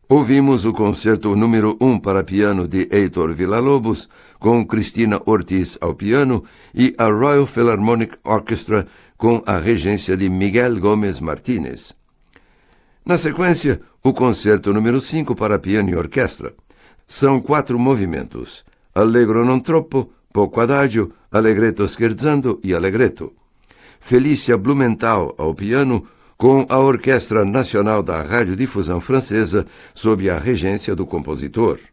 Ouvimos o concerto número 1 para piano de Heitor Villa-Lobos, com Cristina Ortiz ao piano, e a Royal Philharmonic Orchestra com a regência de Miguel Gómez Martínez. Na sequência, o concerto número 5 para piano e orquestra. São 4 movimentos: Allegro non troppo, poco adagio, Allegretto scherzando e Allegretto. Felícia Blumenthal ao piano, com a Orquestra Nacional da Radiodifusão Francesa, sob a regência do compositor.